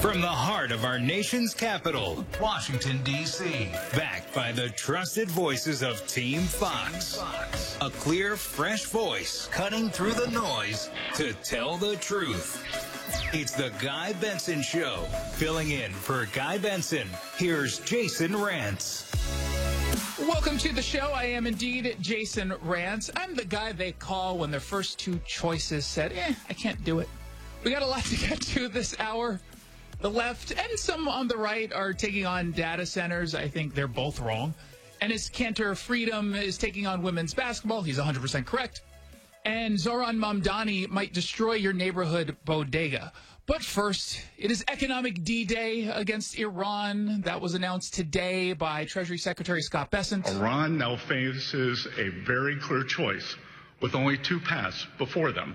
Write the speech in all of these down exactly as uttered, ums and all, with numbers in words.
From the heart of our nation's capital, Washington, D C, backed by the trusted voices of Team Fox. A clear, fresh voice cutting through the noise to tell the truth. It's the Guy Benson Show. Filling in for Guy Benson, here's Jason Rantz. Welcome to the show. I am indeed Jason Rantz. I'm the guy they call when their first two choices said, eh, I can't do it. We got a lot to get to this hour. The left and some on the right are taking on data centers. I think they're both wrong. Enes Kanter Freedom is taking on women's basketball. He's one hundred percent correct. And Zohran Mamdani might destroy your neighborhood bodega. But first, it is Economic D-Day against Iran. That was announced today by Treasury Secretary Scott Bessent. Iran now faces a very clear choice with only two paths before them: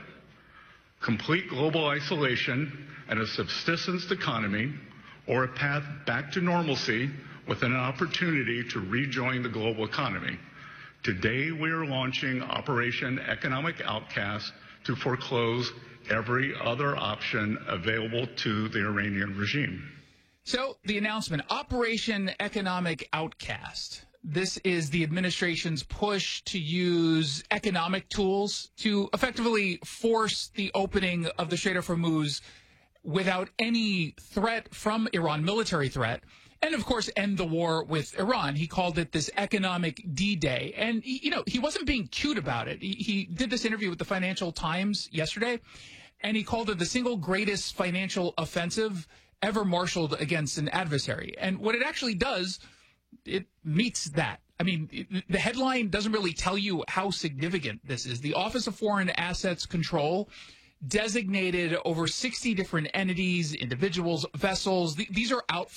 complete global isolation and a subsistence economy, or a path back to normalcy with an opportunity to rejoin the global economy. Today, we are launching Operation Economic Outcast to foreclose every other option available to the Iranian regime. So the announcement, Operation Economic Outcast. This is the administration's push to use economic tools to effectively force the opening of the Strait of Hormuz without any threat from Iran, military threat, and, of course, end the war with Iran. He called it this economic D-Day. And, he, you know, he wasn't being cute about it. He, he did this interview with the Financial Times yesterday, and he called it the single greatest financial offensive ever marshaled against an adversary. And what it actually does, it meets that. I mean, it, the headline doesn't really tell you how significant this is. The Office of Foreign Assets Control designated over sixty different entities, individuals, vessels. Th- these are out